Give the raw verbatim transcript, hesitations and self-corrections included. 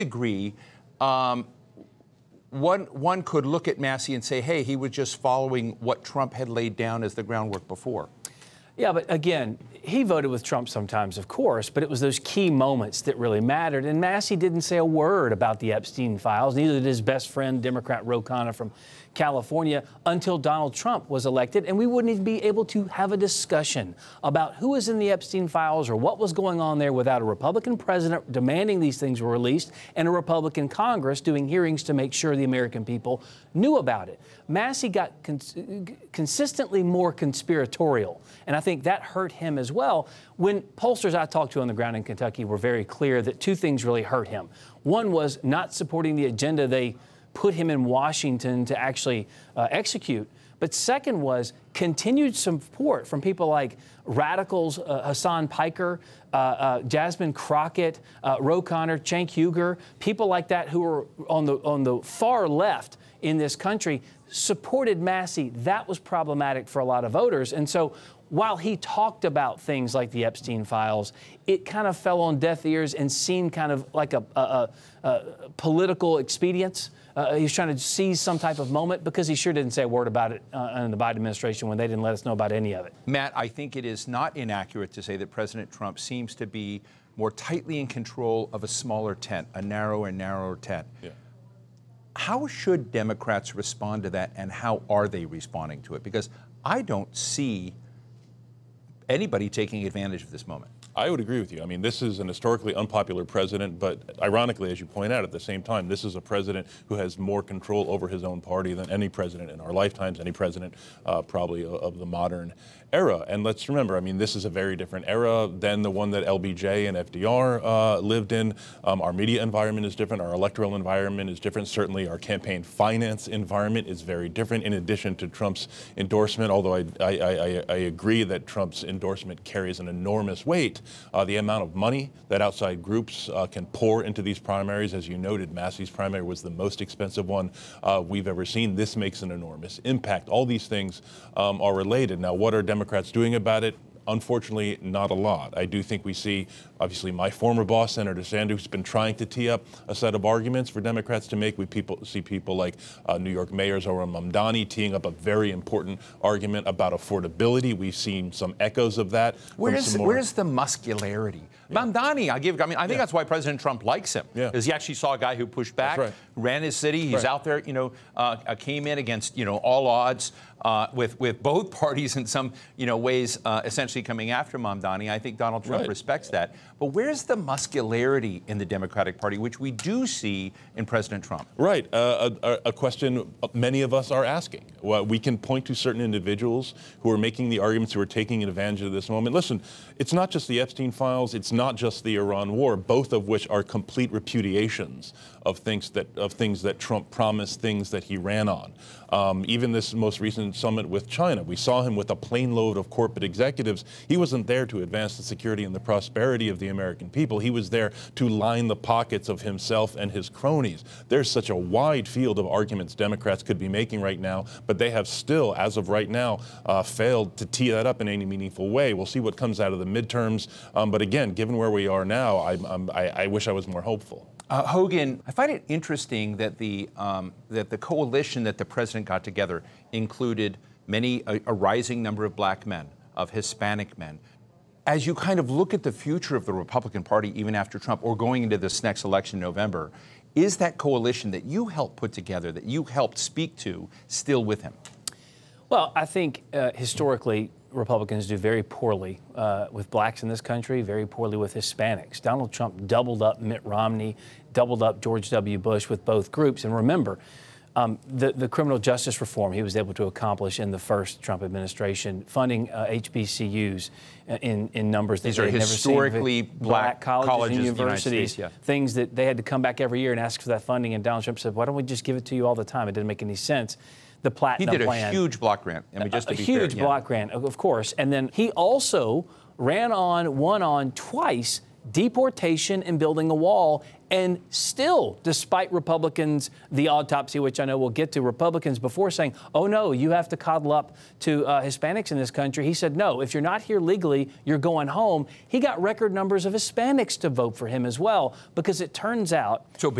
agree. Um, one, one could look at Massie and say, hey, he was just following what Trump had laid down as the groundwork before. Yeah, but again, he voted with Trump sometimes, of course, but it was those key moments that really mattered. And Massie didn't say a word about the Epstein files, neither did his best friend, Democrat Ro Khanna from California, until Donald Trump was elected. And we wouldn't even be able to have a discussion about who was in the Epstein files or what was going on there without a Republican president demanding these things were released and a Republican Congress doing hearings to make sure the American people knew about it. Massie got cons consistently more conspiratorial, and I think that hurt him as well. When pollsters I talked to on the ground in Kentucky were very clear that two things really hurt him. One was not supporting the agenda they put him in Washington to actually uh, execute. But second was continued support from people like radicals, uh, Hassan Piker, uh, uh, Jasmine Crockett, uh, Ro Khanna, Cenk Uygur, people like that who were on the, on the far left in this country supported Massie. That was problematic for a lot of voters. And so while he talked about things like the Epstein files, it kind of fell on deaf ears and seemed kind of like a, a, a, a political expedience. Uh, he was trying to seize some type of moment because he sure didn't say a word about it uh, in the Biden administration when they didn't let us know about any of it. Matt, I think it is not inaccurate to say that President Trump seems to be more tightly in control of a smaller tent, a narrower and narrower tent. Yeah. How should Democrats respond to that, and how are they responding to it? Because I don't see anybody taking advantage of this moment. I would agree with you. I mean, this is an historically unpopular president, but ironically, as you point out, at the same time, this is a president who has more control over his own party than any president in our lifetimes, any president uh, probably of the modern era. And let's remember, I mean, this is a very different era than the one that L B J and F D R uh, lived in. Um, our media environment is different. Our electoral environment is different. Certainly, our campaign finance environment is very different, in addition to Trump's endorsement, although I, I, I, I agree that Trump's endorsement carries an enormous weight. Uh, the amount of money that outside groups uh, can pour into these primaries, as you noted, Massie's primary was the most expensive one uh, we've ever seen. This makes an enormous impact. All these things um, are related. Now, what are Democrats doing about it? Unfortunately, not a lot. I do think we see, obviously, my former boss, Senator Sanders, has been trying to tee up a set of arguments for Democrats to make. We people, see people like uh, New York Mayor Zohran Mamdani teeing up a very important argument about affordability. We've seen some echoes of that. Where's, where's the muscularity? Yeah. Mamdani, I give. I mean, I think yeah. that's why President Trump likes him. Yeah. Because he actually saw a guy who pushed back, right. ran his city. He's right. out there, you know, uh, came in against, you know, all odds uh, with with both parties in some, you know, ways, uh, essentially coming after Mamdani. I think Donald Trump right. respects that. But where's the muscularity in the Democratic Party, which we do see in President Trump? Right. Uh, a, a question many of us are asking. Well, we can point to certain individuals who are making the arguments, who are taking advantage of this moment. Listen, it's not just the Epstein files. It's not just the Iran war, both of which are complete repudiations of things that of things that Trump promised, things that he ran on. Um, even this most recent summit with China, we saw him with a plane load of corporate executives. He wasn't there to advance the security and the prosperity of the American people. He was there to line the pockets of himself and his cronies. There's such a wide field of arguments Democrats could be making right now, but they have still, as of right now, uh, failed to tee that up in any meaningful way. We'll see what comes out of the midterms. Um, but again, given where we are now, I, I'm, I, I wish I was more hopeful. Uh, Hogan, I find it interesting that the um, that the coalition that the president got together included many a, a rising number of black men, of Hispanic men. As you kind of look at the future of the Republican Party, even after Trump, or going into this next election in November, is that coalition that you helped put together, that you helped speak to, still with him? Well, I think uh, historically, Republicans do very poorly uh, with blacks in this country, very poorly with Hispanics. Donald Trump doubled up Mitt Romney, doubled up George W. Bush with both groups. And remember, um, the, the criminal justice reform he was able to accomplish in the first Trump administration, funding uh, H B C Us in, in numbers that These they are had never historically seen. Black, black colleges, colleges and universities, States, yeah. things that they had to come back every year and ask for that funding. And Donald Trump said, why don't we just give it to you all the time? It didn't make any sense. The Platinum Plan. He did a plan. huge block grant. I mean, just to a be huge fair, block yeah. grant, of course. And then he also ran on, won on twice deportation and building a wall. And still, despite Republicans, the autopsy, which I know we'll get to, Republicans before saying, oh, no, you have to coddle up to uh, Hispanics in this country. He said, no, if you're not here legally, you're going home. He got record numbers of Hispanics to vote for him as well, because it turns out so